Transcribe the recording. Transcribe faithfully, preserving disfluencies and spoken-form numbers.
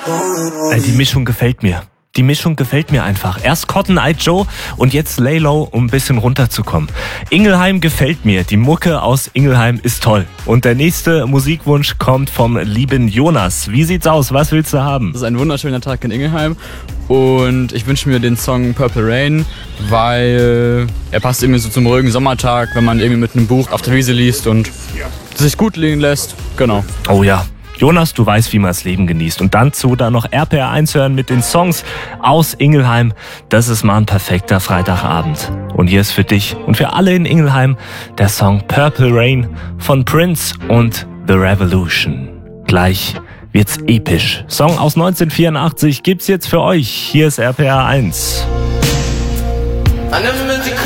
Äh, die Mischung gefällt mir. Die Mischung gefällt mir einfach. Erst Cotton Eye Joe und jetzt Lay Low, um ein bisschen runterzukommen. Ingelheim gefällt mir. Die Mucke aus Ingelheim ist toll. Und der nächste Musikwunsch kommt vom lieben Jonas. Wie sieht's aus? Was willst du haben? Es ist ein wunderschöner Tag in Ingelheim und ich wünsche mir den Song Purple Rain, weil er passt irgendwie so zum ruhigen Sommertag, wenn man irgendwie mit einem Buch auf der Wiese liest und sich gut liegen lässt. Genau. Oh ja. Jonas, du weißt, wie man das Leben genießt. Und dann zu da noch R P R eins hören mit den Songs aus Ingelheim. Das ist mal ein perfekter Freitagabend. Und hier ist für dich und für alle in Ingelheim der Song Purple Rain von Prince und The Revolution. Gleich wird's episch. Song aus neunzehnhundertvierundachtzig gibt's jetzt für euch. Hier ist R P R eins. I never meant to